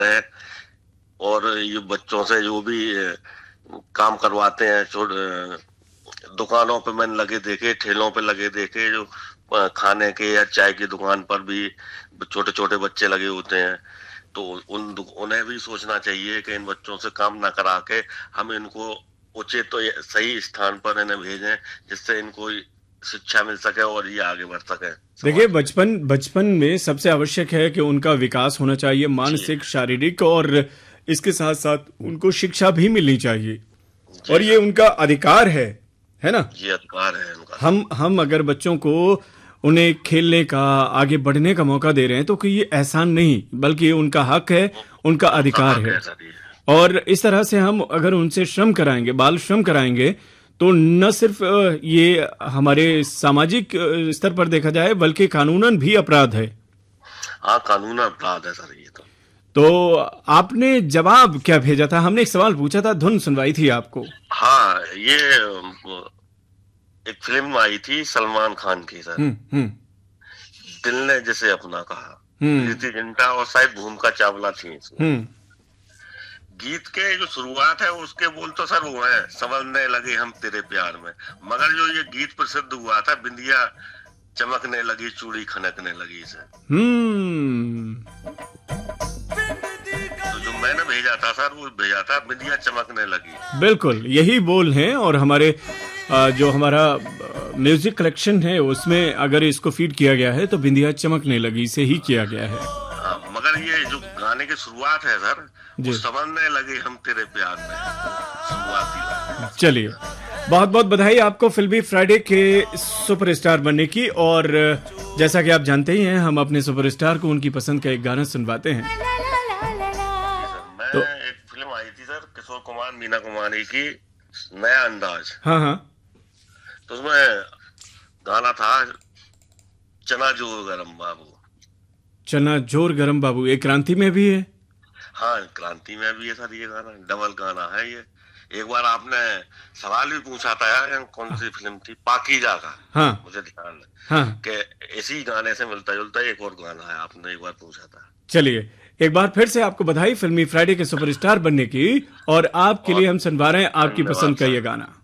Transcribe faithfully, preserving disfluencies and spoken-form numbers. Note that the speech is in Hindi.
है। और ये बच्चों से जो भी काम करवाते हैं, छोटे दुकानों पे मैंने लगे देखे, ठेलों पे लगे देखे, जो खाने के या चाय की दुकान पर भी छोटे छोटे बच्चे लगे होते हैं। तो उन उन्हें भी सोचना चाहिए कि इन बच्चों से काम ना करा के हम इनको उचित तो सही स्थान पर इन्हें भेजें, जिससे इनको शिक्षा मिल सके और ये आगे बढ़ सके। देखिए, बचपन बचपन में सबसे आवश्यक है कि उनका विकास होना चाहिए, मानसिक, शारीरिक, और इसके साथ साथ उनको शिक्षा भी मिलनी चाहिए, और ये उनका अधिकार है है ना? ये अधिकार है उनका। हम हम अगर बच्चों को उन्हें खेलने का, आगे बढ़ने का मौका दे रहे हैं तो कि ये एहसान नहीं, बल्कि ये उनका हक है, उनका अधिकार है। और इस तरह से हम अगर उनसे श्रम कराएंगे, बाल श्रम कराएंगे, तो न सिर्फ ये हमारे सामाजिक स्तर पर देखा जाए, बल्कि कानूनन भी अपराध है। हाँ, कानूनन अपराध है सर ये तो। तो आपने जवाब क्या भेजा था? हमने एक सवाल पूछा था, धुन सुनवाई थी आपको। हाँ, ये एक फिल्म आई थी सलमान खान की सर, हम्म हम्म दिल ने जिसे अपना कहा, प्रीति जिंटा और शायद भूमिका चावला थी इसमें। गीत के जो शुरुआत है उसके बोल तो सर वो है, संवरने लगे हम तेरे प्यार में, मगर जो ये गीत प्रसिद्ध हुआ था, बिंदिया चमकने लगी, चूड़ी खनकने लगी से। हम्म तो जो मैंने भेजा था सर, वो भेजा था बिंदिया चमकने लगी। बिल्कुल यही बोल हैं, और हमारे जो हमारा म्यूजिक कलेक्शन है उसमें अगर इसको फीड किया गया है तो बिंदिया चमकने लगी से ही किया गया है। आ, मगर ये जो गाने की शुरुआत है सर, वो संवरने लगे हम तेरे प्यार में, शुरुआती। चलिए, बहुत बहुत बधाई आपको फिल्मी फ्राइडे के सुपरस्टार बनने की। और जैसा कि आप जानते ही हैं, हम अपने सुपरस्टार को उनकी पसंद का एक गाना सुनवाते हैं। मैं तो एक फिल्म आई थी सर, किशोर कुमार मीना कुमारी की, नया अंदाज। हाँ हाँ। तो उसमें गाना था, चना जोर गरम बाबू। चना जोर गरम बाबू, एक क्रांति में भी है। हाँ, क्रांति में भी है सर ये गाना, डबल गाना है ये। एक बार आपने सवाल भी पूछा था यार, कौन सी फिल्म थी, पाकीजा का। हाँ, मुझे ध्यान है हाँ, कि इसी गाने से मिलता जुलता एक और गाना है, आपने एक बार पूछा था। चलिए, एक बार फिर से आपको बधाई फिल्मी फ्राइडे के सुपरस्टार बनने की, और आपके लिए हम सुनवा रहे हैं आपकी पसंद का ये गाना।